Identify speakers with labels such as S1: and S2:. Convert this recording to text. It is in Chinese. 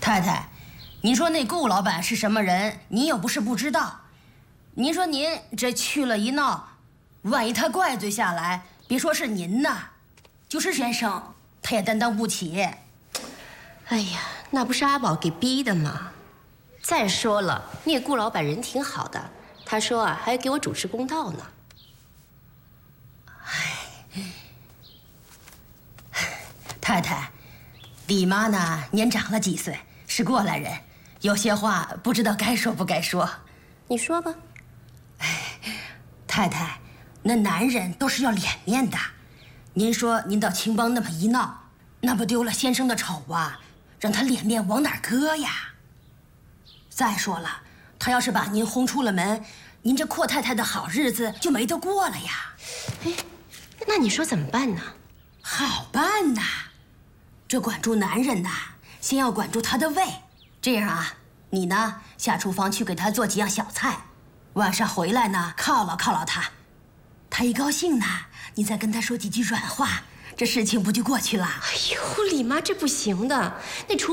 S1: 太太，您说那顾老板是什么人？您又不是不知道。您说您这去了一闹，万一他怪罪下来，别说是您呐，就是先生他也担当不起。
S2: 哎呀，那不是阿宝给逼的吗？再说了，那顾老板人挺好的，他说啊还给我主持公道呢。
S1: 太太，李妈呢年长了几岁，是过来人，有些话不知道该说不该说。
S2: 你说吧。
S1: 太太，那男人都是要脸面的。您说您到青帮那么一闹，那不丢了先生的丑啊？让他脸面往哪儿搁呀？再说了，他要是把您轰出了门，您这阔太太的好日子就没得过了呀。
S2: 哎，那你说怎么办呢？
S1: 好办呐，这管住男人呐，先要管住他的胃。这样啊，你呢下厨房去给他做几样小菜，晚上回来呢犒劳犒劳他。他一高兴呢，你再跟他说几句软话，这事情不就过去了？
S2: 哎呦，李妈，这不行的，那厨